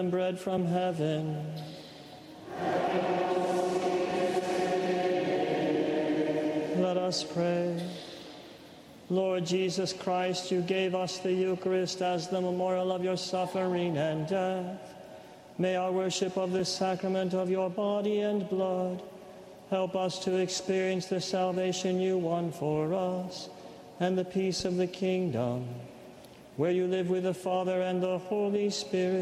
bread from heaven. Let us pray. Lord Jesus Christ, you gave us the Eucharist as the memorial of your suffering and death. May our worship of this sacrament of your body and blood help us to experience the salvation you won for us and the peace of the kingdom, where you live with the Father and the Holy Spirit,